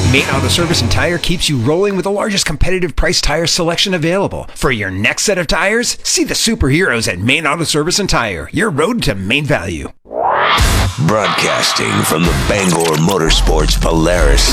Main Auto Service and Tire keeps you rolling with the largest competitive price tire selection available. For your next set of tires, see the superheroes at Main Auto Service and Tire, your road to main value. Broadcasting from the Bangor Motorsports Polaris